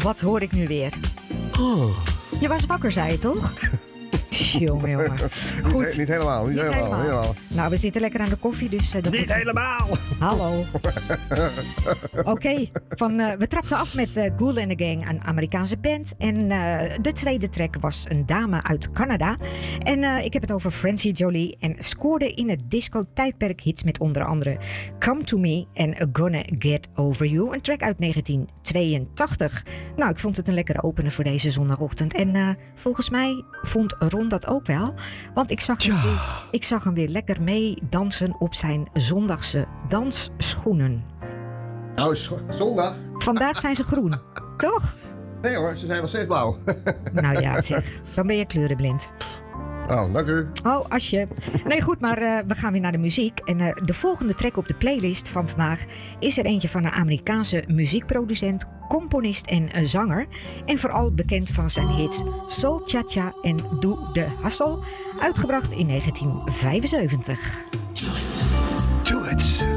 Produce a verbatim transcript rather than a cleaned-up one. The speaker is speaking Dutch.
wat hoor ik nu weer? Oh. Je was wakker, zei je toch? Jongen, jongen. Goed. Niet, niet helemaal, niet, Niet helemaal, helemaal. niet helemaal. Nou, we zitten lekker aan de koffie, dus... Uh, dat Niet moet... helemaal! Hallo. Oké, okay, uh, we trapten af met uh, Kool and the Gang, een Amerikaanse band. En uh, de tweede track was een dame uit Canada. En uh, ik heb het over Francie Jolie. En scoorde in het disco-tijdperk hits met onder andere Come To Me en Gonna Get Over You. Een track uit negentien tweeëntachtig. Nou, ik vond het een lekkere opener voor deze zondagochtend. En uh, volgens mij vond Ron dat ook wel. Want ik zag, hem weer, ik zag hem weer lekker mee dansen op zijn zondagse dansschoenen. Nou, zondag. Vandaag zijn ze groen, toch? Nee hoor, ze zijn nog steeds blauw. Nou ja, zeg. Dan ben je kleurenblind. Oh, dank u. Oh, Asje. Nee, goed, maar uh, we gaan weer naar de muziek. En uh, de volgende track op de playlist van vandaag is er eentje van een Amerikaanse muziekproducent, componist en uh, zanger. En vooral bekend van zijn hits Soul Cha-Cha en Do The Hustle, uitgebracht in negentien vijfenzeventig. Do it. Do it.